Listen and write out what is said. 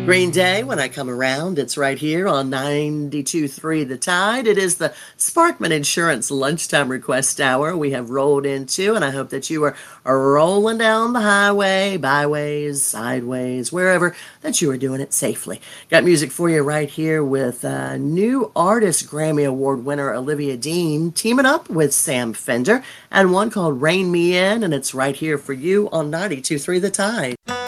Green Day, when I come around, it's right here on 92.3 The Tide. It is the Sparkman Insurance Lunchtime Request Hour we have rolled into, and I hope that you are rolling down the highway, byways, sideways, wherever, that you are doing it safely. Got music for you right here with new artist Grammy Award winner Olivia Dean teaming up with Sam Fender, and one called Rain Me In, and it's right here for you on 92.3 The Tide.